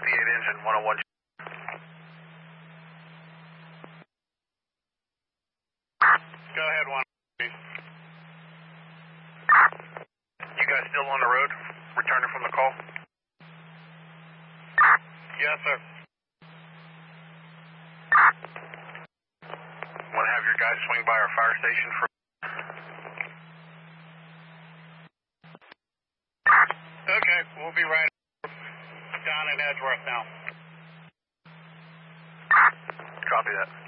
V8 engine, 101. Go ahead, 1. You guys still on the road, returning from the call? Yes, sir. Want to have your guys swing by our fire station for... Okay, we'll be right down in Edgeworth now. Copy that.